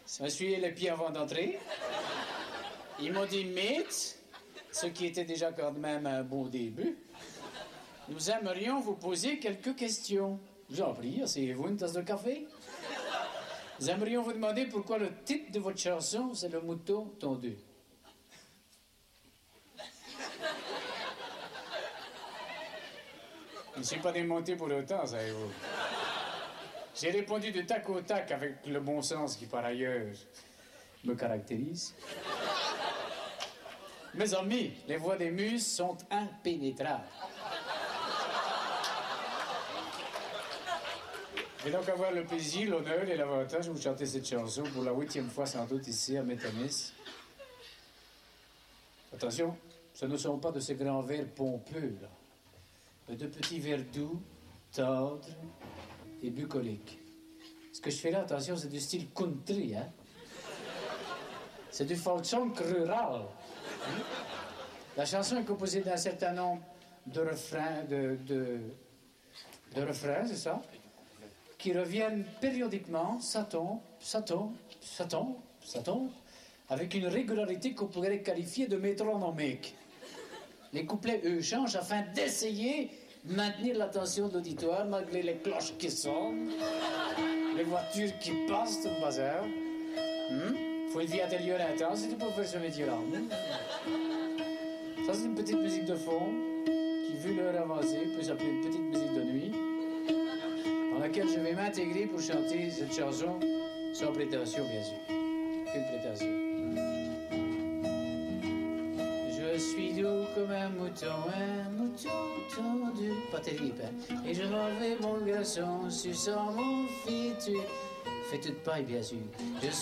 Essuyé les pieds avant d'entrer. Ils m'ont dit Mate, ce qui était déjà quand même un bon début. Nous aimerions vous poser quelques questions. Je vous en prie, asseyez-vous une tasse de café. Nous aimerions vous demander pourquoi le titre de votre chanson, c'est Le mouton tondu. Je ne suis pas démonté pour autant, savez-vous. J'ai répondu de tac au tac avec le bon sens qui, par ailleurs, me caractérise. Mes amis, les voix des muses sont impénétrables. Je vais donc avoir le plaisir, l'honneur et l'avantage de vous chanter cette chanson pour la 8e fois sans doute ici à Métamis. Attention, ce ne sont pas de ces grands vers pompeux, là, mais de petits vers doux, tendres et bucoliques. Ce que je fais là, attention, c'est du style country, hein. C'est du folk song rural. Hein? La chanson est composée d'un certain nombre de refrains, de refrains, c'est ça, qui reviennent périodiquement, ça tombe, avec une régularité qu'on pourrait qualifier de métronomique. Les couplets, eux, changent afin d'essayer de maintenir l'attention de l'auditoire malgré les cloches qui sonnent, les voitures qui passent, tout le bazar. Faut une vie intérieure intense si tu peux faire ce métier-là. Ça, c'est une petite musique de fond qui, vu l'heure avancée, peut s'appeler une petite musique de nuit, dans laquelle je vais m'intégrer pour chanter cette chanson sans prétention, bien sûr. Aucune prétention. Je suis doux comme un mouton tendu. Pas terrible, hein? Et je m'enlève mon garçon, suçant mon fitu. Fait toute paille, bien sûr.